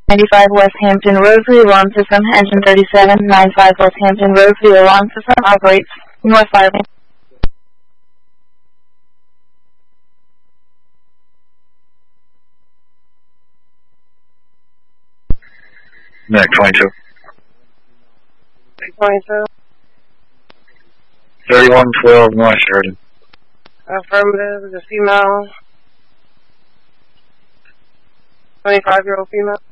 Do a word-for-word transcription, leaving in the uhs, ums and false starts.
ninety-five West Hampton Road for the alarm system. Engine thirty-seven ninety-five West Hampton Road for the alarm system. Operates North Fire. Nick twenty-two. twenty-two. thirty-one twelve North Sheridan. Affirmative, the female. twenty-five year old female.